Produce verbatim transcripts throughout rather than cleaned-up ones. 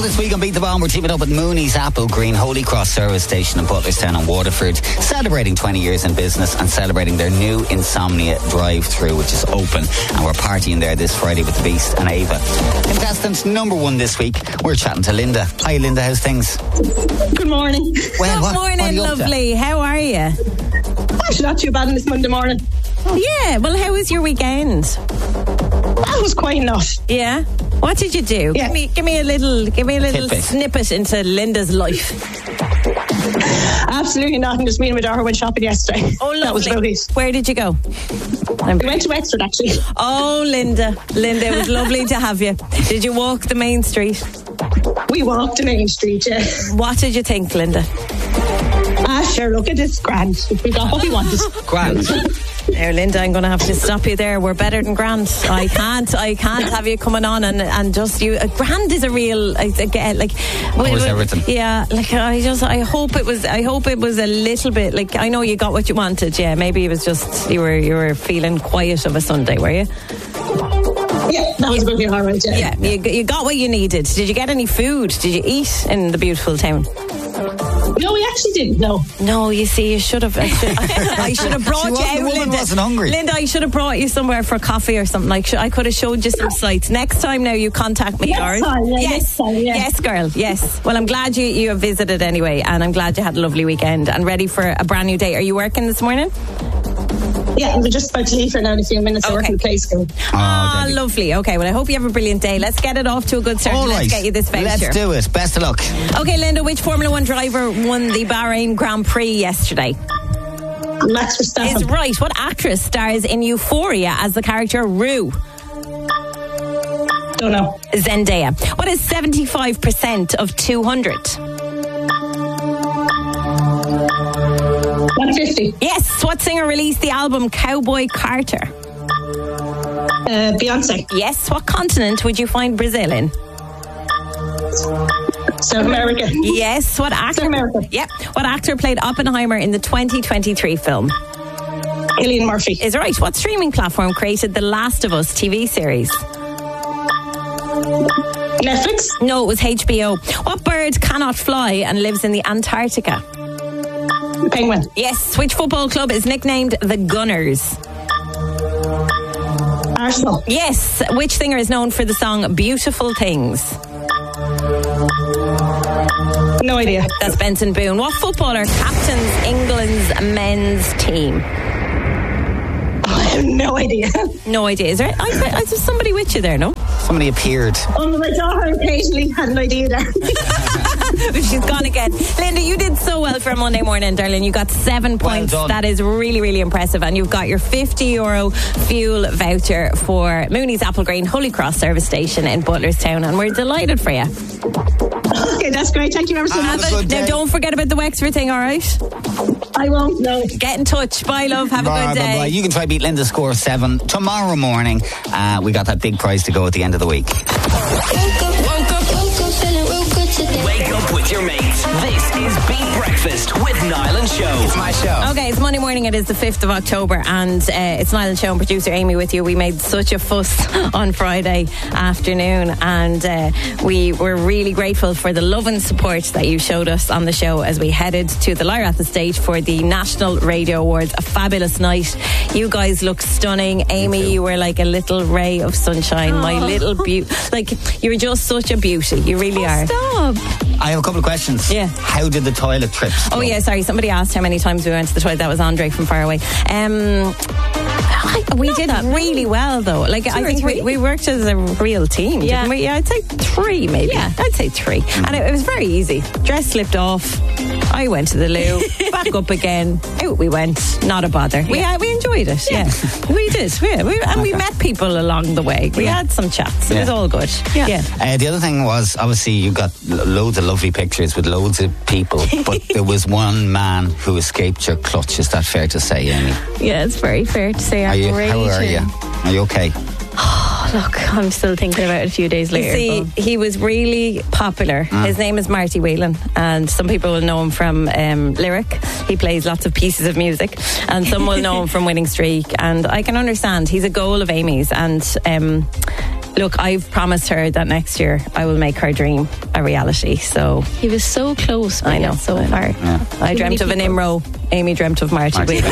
Well, this week on Beat the Bomb, we're teaming up with Mooney's Apple Green Holy Cross Service Station in Butlerstown and Waterford, celebrating twenty years in business and celebrating their new Insomnia drive-through, which is open. And we're partying there this Friday with the Beast and Ava. Contestant number one this week, we're chatting to Linda. Hi, Linda. How's things? Good morning. Well, Good what, morning, what are you up to? lovely. How are you? Actually, not too bad on this Monday morning. Yeah, well, how was your weekend? That was quite enough. Yeah? What did you do? Yeah. Give me, give me a little, give me a little Tidbit. snippet into Linda's life. Absolutely nothing. Just me and my daughter went shopping yesterday. Oh, lovely. That was about it. Where did you go? I'm We went to Wexford, actually. Oh, Linda, Linda, it was lovely to have you. Did you walk the main street? We walked the main street, yeah. What did you think, Linda? Ah, sure, look at this grand. We got what we wanted. Grand. Now, Linda, I'm going to have to stop you there. We're better than grand. I can't, I can't have you coming on and, and just you. Uh, grand is a real, I, again, like. Oh, is everything. Yeah, like I just, I hope it was, I hope it was a little bit, like, I know you got what you wanted, yeah. Maybe it was just, you were, you were feeling quiet of a Sunday, were you? Yeah, that was about it, all right, yeah. Yeah, you, you got what you needed. Did you get any food? Did you eat in the beautiful town? No, we actually didn't, no. No, you see, you should have. I should, I should have brought She you wasn't- out, the woman Linda. wasn't hungry. Linda, I should have brought you somewhere for coffee or something. Like, I could have showed you some sights. Next time, now you contact me, Next alright? time, yeah, yes, next time, yeah. yes, girl, yes. Well, I'm glad you you have visited anyway, and I'm glad you had a lovely weekend and ready for a brand new day. Are you working this morning? Yeah, we're just about to leave for now in a few minutes. I work Okay. in the play school. Ah, Debbie. lovely. Okay, well, I hope you have a brilliant day. Let's get it off to a good start. All Let's right. get you this voucher. Let's do it. Best of luck. Okay, Linda, which Formula One driver won the Bahrain Grand Prix yesterday? Max Verstappen. Is right. What actress stars in Euphoria as the character Rue? Don't know. Zendaya. What is seventy-five percent of two hundred? one fifty. Yes. What singer released the album Cowboy Carter? Uh, Beyonce. Yes. What continent would you find Brazil in? South America. Yes. What actor? South America. Yep. What actor played Oppenheimer in the twenty twenty-three film? Cillian Murphy. Is right. What streaming platform created The Last of Us T V series? Netflix. No, it was H B O. What bird cannot fly and lives in the Antarctica? Penguin. Yes. Which football club is nicknamed the Gunners? Arsenal. Yes. Which singer is known for the song Beautiful Things? No idea. That's Benson Boone. What footballer captains England's men's team? I have no idea. No idea. Is there? I, I, there's somebody with you there, no? Somebody appeared. Oh, my daughter occasionally had an idea there. She's gone again. Linda, you did so well for a Monday morning, darling. You got seven Well points. done. That is really, really impressive. And you've got your fifty euro fuel voucher for Mooney's Apple Green Holy Cross Service Station in Butlerstown. And we're delighted for you. Okay, that's great. Thank you ever so Have much. a good Now, day. don't forget about the Wexford thing, all right? I won't, no. Get in touch. Bye, love. Have Bye, a good bye, day. bye. You can try beat Linda's score of seven tomorrow morning. Uh, we got that big prize to go at the end of the week. Wake up with your mates. This is Beat Breakfast with Niall and Show. It's my show. Okay, it's Monday morning. It is the fifth of October, and uh, it's Niall and Show and producer Amy with you. We made such a fuss on Friday afternoon, and uh, we were really grateful for the love and support that you showed us on the show as we headed to the Lyra Estate for the National Radio Awards. A fabulous night. You guys look stunning. Amy, you were like a little ray of sunshine. My little beauty. Like, you're just such a beauty. You really are. Stop. I have a couple of questions. Yeah. How did the toilet trips go? Oh yeah, sorry. Somebody asked how many times we went to the toilet. That was Andre from far away. Um, I, we did really well though. Like I or think we, three? we worked as a real team. Yeah. Didn't we? Yeah, I'd say three maybe. Yeah. I'd say three. And it, it was very easy. Dress slipped off. I went to the loo. Back up again. Out we went. Not a bother. We uh, we enjoyed it. Yeah, we did. Yeah, we, and we met people along the way. We Yeah. had some chats. It Yeah. was all good. Yeah. yeah. Uh, the other thing was, obviously, you got lo- loads of lovely pictures with loads of people, but there was one man who escaped your clutch. Is that fair to say, Amy? Yeah, it's very fair to say. Are I'm you? How are raging. you? Are you okay? Look, I'm still thinking about it a few days later. See, but- he was really popular. His name is Marty Whelan, and some people will know him from um, Lyric. He plays lots of pieces of music, and some will know him from Winning Streak. And I can understand he's a goal of Amy's, and um, look, I've promised her that next year I will make her dream a reality. So he was so close. I know, so far. Yeah. I dreamt of an Imro. Amy dreamt of Marty. Marty.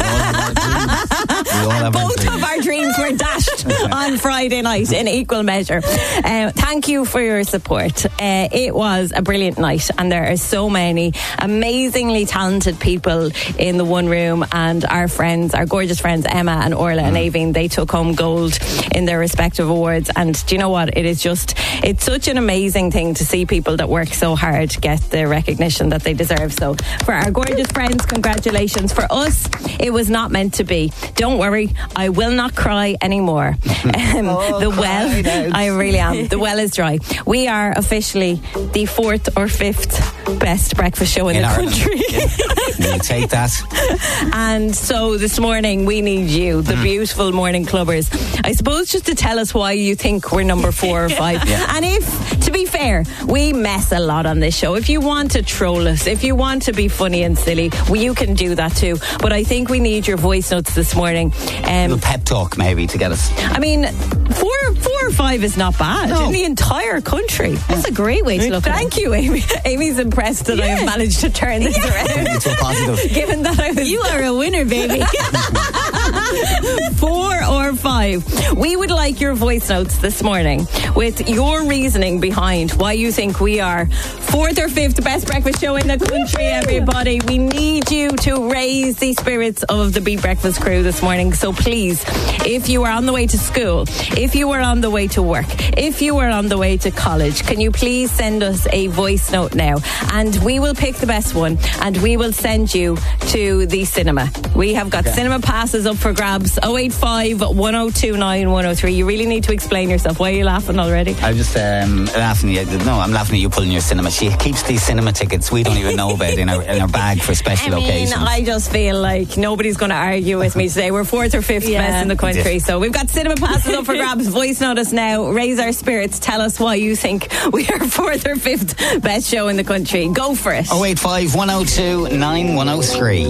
Both of our dreams were dashed on Friday night in equal measure. Uh, thank you for your support. Uh, it was a brilliant night, and there are so many amazingly talented people in the one room, and our friends, our gorgeous friends Emma and Orla and Aoibhinn, they took home gold in their respective awards. And do you know what? It is just, it's such an amazing thing to see people that work so hard get the recognition that they deserve. So for our gorgeous friends, congratulations. For us, it was not meant to be. Don't worry, I will not cry anymore. Um, oh, the well, out. I really am. The well is dry. We are officially the fourth or fifth best breakfast show in, in the Ireland. country. Yeah. You take that. And so this morning we need you, the mm. beautiful morning clubbers, I suppose, just to tell us why you think we're number four or five. Yeah. And if, to be fair, we mess a lot on this show. If you want to troll us, if you want to be funny and silly, well, you can do that too. But I think we need your voice notes this morning. Um, a pep talk maybe to get us. I mean, four, four or five is not bad no. in the entire country. That's a great way to look at it. Thank you, Amy. Amy's impressed that yeah. I have managed to turn this yeah. around. It's so positive. Given that I was, you are a winner, baby. Four or five. We would like your voice notes this morning with your reasoning behind why you think we are fourth or fifth best breakfast show in the country, everybody. We need you to raise the spirits of the Beat Breakfast crew this morning. So please, if you are on the way to school, if you are on the way to work, if you are on the way to college, can you please send us a voice note now? And we will pick the best one and we will send you to the cinema. We have got okay. cinema passes up for grabs. oh eight five, one oh two nine, one oh three. You really need to explain yourself. Why are you laughing already? I'm just um, laughing at you. No, I'm laughing at you pulling your cinema. She keeps these cinema tickets we don't even know about in her, in her bag for special I mean, occasions. I just feel like nobody's going to argue with me today. We're fourth or fifth yeah. best in the country. Yeah. So we've got cinema passes up for grabs. Voice note us now. Raise our spirits. Tell us why you think we are fourth or fifth best show in the country. Go for it. oh eight five, one oh two, nine one oh three.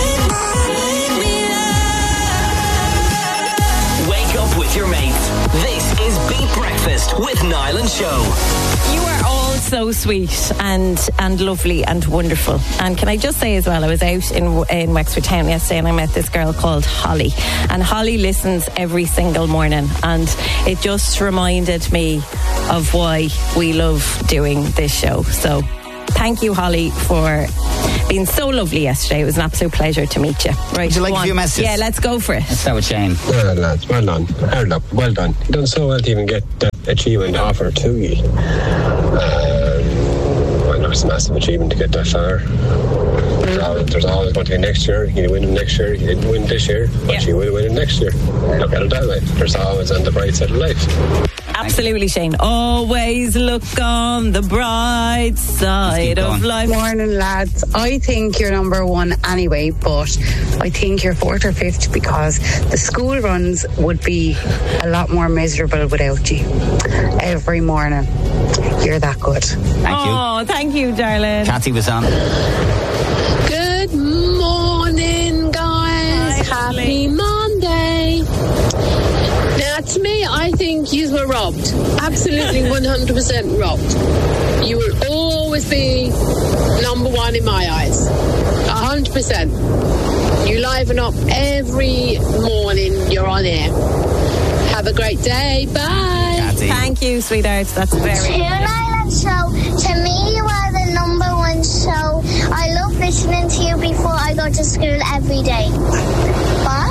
Wake up with your mates. This is Beat Breakfast with Niall and Show. You are all so sweet and and lovely and wonderful. And can I just say as well, I was out in in Wexford Town yesterday and I met this girl called Holly. And Holly listens every single morning. And it just reminded me of why we love doing this show. So thank you, Holly, for being so lovely yesterday. It was an absolute pleasure to meet you. Right, would you like a few messages? Yeah, let's go for it. Let's start with Shane. Well, lads, well done. Hard up, well done. You done so well to even get that achievement offer to you. Um, well, it was a massive achievement to get that far. There's always, there's always going to be next year. You win it next year. You didn't win this year, but yeah. you will win it next year. Look at it that way. There's always on the bright side of life. Absolutely, Shane. Always look on the bright side of life. Morning, lads. I think you're number one anyway, but I think you're fourth or fifth because the school runs would be a lot more miserable without you. Every morning. You're that good. Thank you. Oh, thank you, darling. Kathy was on. Good morning, guys. Hi, Happy Monday. Now, to me, I think you were robbed. Absolutely one hundred percent robbed. You will always be number one in my eyes. one hundred percent. You liven up every morning you're on air. Have a great day. Bye. Kathy. Thank you, sweetheart. That's very To Niall and Show, to me, you are the number one show. I love listening to you before I go to school every day. What?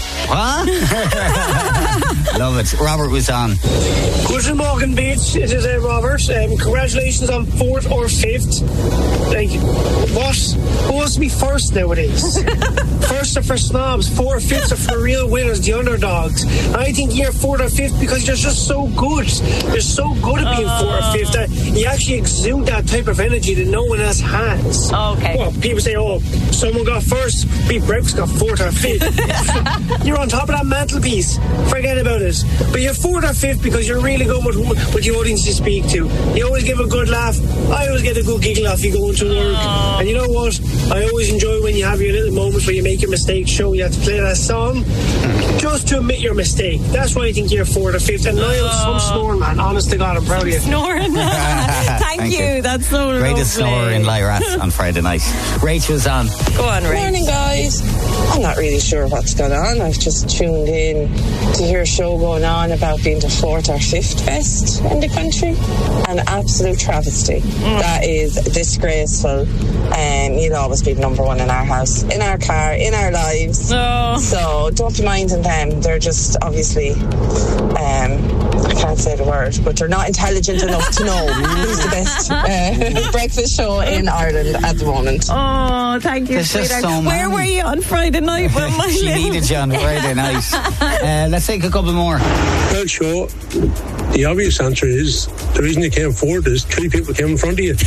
What? Love it. Robert was on. Good morning, Beats. It is uh, Robert. Um, congratulations on fourth or fifth. Like, what? Who wants to be first nowadays? First are for snobs. Four or fifths are for real winners, the underdogs. And I think you're fourth or fifth because you're just so good. You're so good at being uh, fourth or fifth. Uh, you actually exude that type of energy that no one else has. Oh, okay. Well, people say, oh, someone got first, Beat Breakfast got fourth or fifth. You're on top of that mantelpiece. Forget about it. But you're fourth or fifth because you're really good with, with the audience you speak to. You always give a good laugh. I always get a good giggle off you going to work. Aww. And you know what? I always enjoy when you have your little moments where you make your mistake show. You have to play that song just to admit your mistake. That's why I think you're fourth or fifth. And Niall, some snoring, man. Honest to God, I'm proud of you. Snoring. Thank, Thank you. you. That's so Greatest lovely. snorer in Lyrath on Friday night. Rachel's on. Go on, Ray. Morning, guys. I'm not really sure what's going on. I've just tuned in to hear a show going on about being the fourth or fifth best in the country. An absolute travesty. Mm. That is disgraceful. Um, you'll always be number one in our house, in our car, in our lives. Oh. So don't be minding them. They're just obviously, um, I can't say the word, but they're not intelligent enough to know who's the best uh, breakfast show in Ireland at the moment. Oh, thank you, There's just sweetheart. so Where many. were you on Friday night? When my She little- needed you on Friday night. Uh, let's take a couple more. Well, sure. The obvious answer is the reason you came forward is three people came in front of you.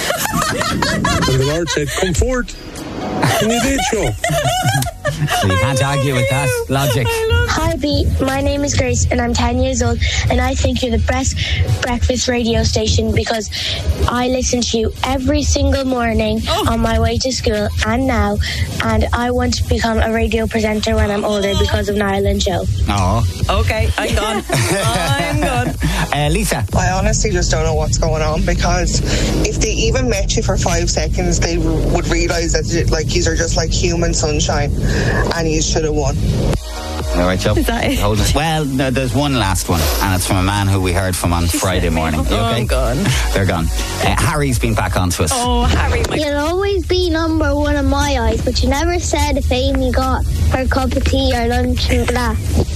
And the Lord said, come forward. And you did, sure. So you can't argue with that logic. Hi, B. My name is Grace, and I'm ten years old, and I think you're the best breakfast radio station because I listen to you every single morning oh. on my way to school and now, and I want to become a radio presenter when I'm older because of Niall and Joe. Oh. Okay, I'm gone. I'm gone. Uh, Lisa. I honestly just don't know what's going on because if they even met you for five seconds, they w- would realise that like yous are just like human sunshine, and you should have won. All right, Joe. Is that it? Hold on. Well, no, there's one last one, and it's from a man who we heard from on Friday morning. You Oh, okay? I'm gone. They're gone. Uh, Harry's been back onto us. Oh, Harry. My- You'll always be number one in my eyes, but you never said if Amy got her cup of tea or lunch and glass.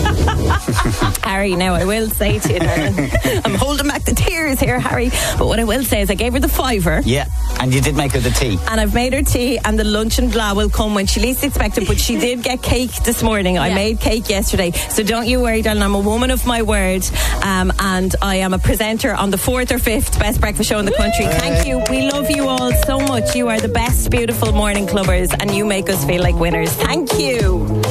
Harry, now I will say to you, darling, I'm holding back the tears here, Harry, but what I will say is I gave her the fiver. Yeah, and you did make her the tea. And I've made her tea, and the lunch and blah will come when she least expects it, but she did get cake this morning. Yeah. I made cake yesterday, so don't you worry, darling. I'm a woman of my word, um, and I am a presenter on the fourth or fifth best breakfast show in the country. Hey. Thank you. We love you all so much. You are the best, beautiful morning clubbers, and you make us feel like winners. Thank you.